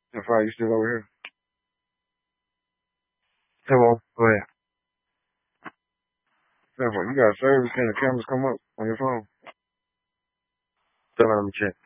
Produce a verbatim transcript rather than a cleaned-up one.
Sapphire, you still over here? Hello. Go ahead. Sapphire, you got service? Can the cameras come up on your phone? Tell me, let me check.